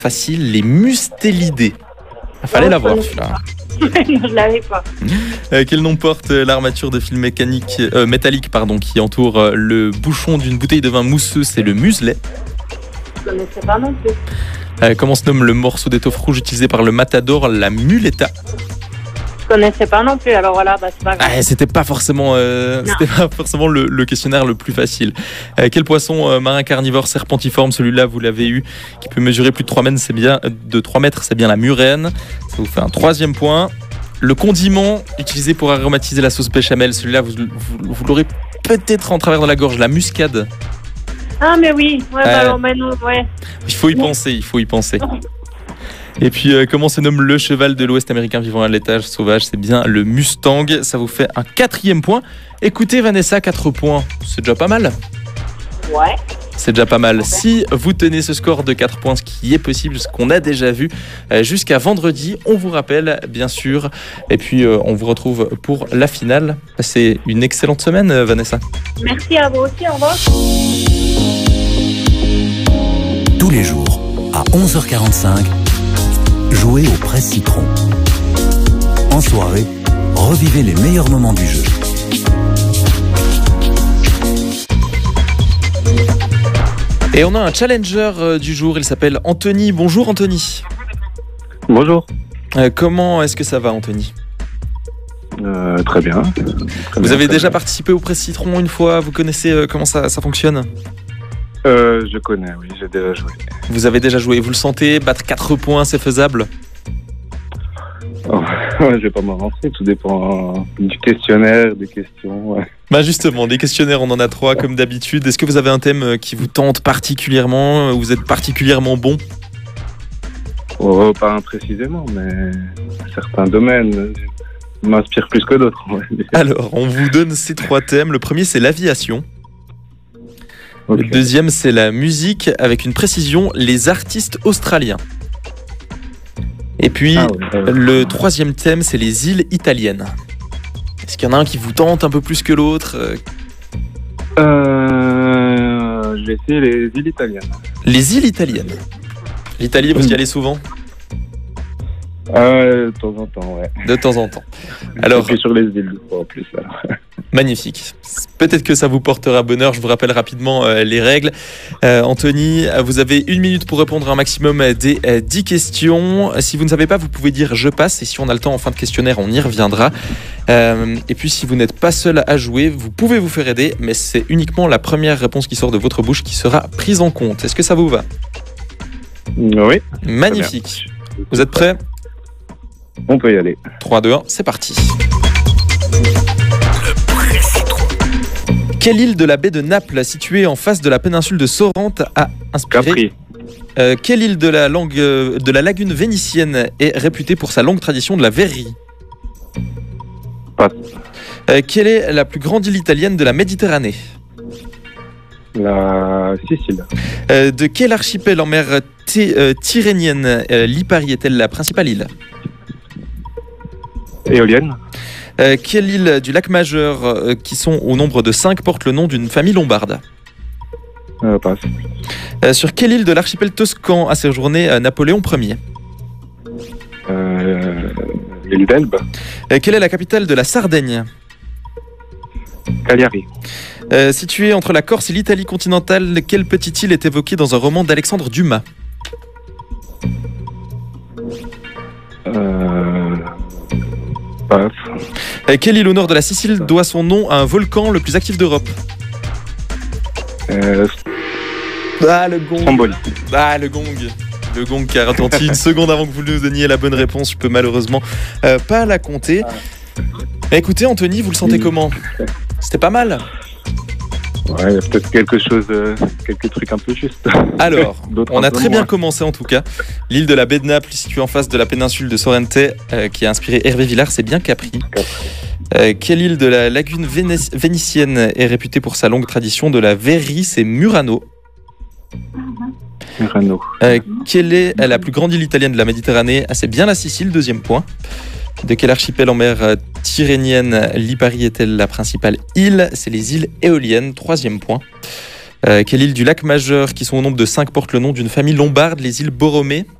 facile, les mustélidés. Il fallait l'avoir celui-là. Je l'avais pas. Quel nom porte l'armature de fil métallique qui entoure le bouchon d'une bouteille de vin mousseux? C'est le muselet. Je connaissais pas non plus. Comment se nomme le morceau d'étoffe rouge utilisé par le matador? La muleta. Je connaissais pas non plus, alors voilà, c'est pas grave. C'était pas forcément, le questionnaire le plus facile. Quel poisson marin carnivore serpentiforme, celui-là vous l'avez eu, qui peut mesurer plus de 3 mètres, c'est bien la murène. Ça vous fait un 3e point. Le condiment utilisé pour aromatiser la sauce béchamel, celui-là vous l'aurez peut-être en travers de la gorge, la muscade. Ah mais oui, maintenant, ouais. Il faut y penser. Et puis, comment se nomme le cheval de l'Ouest américain vivant à l'étage sauvage? C'est bien le Mustang. Ça vous fait un 4e point. Écoutez, Vanessa, 4 points. C'est déjà pas mal. Ouais. C'est déjà pas mal. Si vous tenez ce score de 4 points, ce qui est possible, ce qu'on a déjà vu, jusqu'à vendredi, on vous rappelle, bien sûr. Et puis, on vous retrouve pour la finale. Passez une excellente semaine, Vanessa. Merci à vous aussi. Au revoir. Tous les jours, à 11h45, jouez au Presse Citron. En soirée, revivez les meilleurs moments du jeu. Et on a un challenger du jour, il s'appelle Anthony. Bonjour Anthony. Bonjour. Comment est-ce que ça va Anthony? Très bien. Vous avez déjà participé au Presse Citron une fois? Vous connaissez comment ça fonctionne? Je connais, oui, j'ai déjà joué. Vous avez déjà joué, vous le sentez? Battre 4 points, c'est faisable? Je vais pas m'avancer, tout dépend du questionnaire, des questions. Ouais. Bah justement, des questionnaires, on en a 3 comme d'habitude. Est-ce que vous avez un thème qui vous tente particulièrement? Vous êtes particulièrement bon? Pas précisément, mais certains domaines m'inspirent plus que d'autres. Alors, on vous donne ces 3 thèmes. Le premier, c'est l'aviation. Okay. Le deuxième, c'est la musique, avec une précision, les artistes australiens. Et puis, le 3e thème, c'est les îles italiennes. Est-ce qu'il y en a un qui vous tente un peu plus que l'autre? Je vais essayer les îles italiennes. Les îles italiennes. L'Italie, vous y allez souvent? De temps en temps, ouais. De temps en temps. Alors, et puis sur les îles, en plus. Alors. Magnifique. Peut-être que ça vous portera bonheur. Je vous rappelle rapidement les règles. Anthony, vous avez 1 minute pour répondre à un maximum des 10 questions. Si vous ne savez pas, vous pouvez dire « je passe » et si on a le temps en fin de questionnaire, on y reviendra. Et puis, si vous n'êtes pas seul à jouer, vous pouvez vous faire aider, mais c'est uniquement la première réponse qui sort de votre bouche qui sera prise en compte. Est-ce que ça vous va? Oui. Magnifique. Vous êtes prêts? On peut y aller. 3, 2, 1, c'est parti. Quelle île de la baie de Naples, située en face de la péninsule de Sorrente, a inspiré Capri. Quelle île de la lagune vénitienne est réputée pour sa longue tradition de la verrerie? Passe. Quelle est la plus grande île italienne de la Méditerranée? La Sicile. De quel archipel en mer Tyrrhénienne Lipari est-elle la principale île? Éolienne. Quelle île du lac majeur, qui sont au nombre de 5, porte le nom d'une famille lombarde? Passe. Sur quelle île de l'archipel toscan a séjourné Napoléon Ier? L'île d'Elbe. Quelle est la capitale de la Sardaigne? Cagliari. Située entre la Corse et l'Italie continentale, quelle petite île est évoquée dans un roman d'Alexandre Dumas? Quelle île au nord de la Sicile doit son nom à un volcan le plus actif d'Europe? Le gong. Stromboli. Le gong. Le gong qui a retenti 1 seconde avant que vous nous donniez la bonne réponse. Je peux malheureusement pas la compter. Écoutez, Anthony, vous le sentez comment? C'était pas mal. Ouais, il y a peut-être quelques trucs un peu justes. Alors, on a très bien commencé en tout cas. L'île de la baie de Naples, située en face de la péninsule de Sorrente, qui a inspiré Hervé Villard, c'est bien Capri. Quelle île de la lagune vénitienne est réputée pour sa longue tradition de la verrerie? C'est Murano. Murano. Quelle est la plus grande île italienne de la Méditerranée? C'est bien la Sicile, 2e point. De quel archipel en mer Tyrrhénienne Lipari est-elle la principale île? C'est les îles Éoliennes, 3e point. Quelle île du lac Majeur, qui sont au nombre de 5, porte le nom d'une famille lombarde, les îles Borromée?